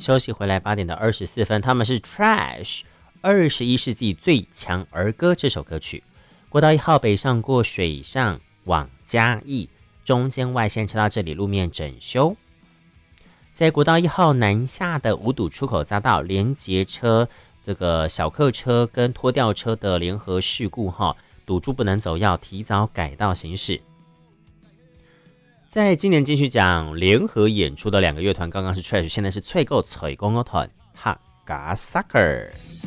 休息回来8点的24分，他们是 Trash 21世纪最强儿歌这首歌曲。国道1号北上过水上往嘉义，中间外线车到这里路面整修。在国道1号南下的五堵出口匝道，连结车这个小客车跟拖吊车的联合事故哈，堵住不能走，要提早改道行驶。在今年金曲奖联合演出的2个乐团，刚刚是 Trash， 现在是翠购吹公乐团哈嘎 Sucker。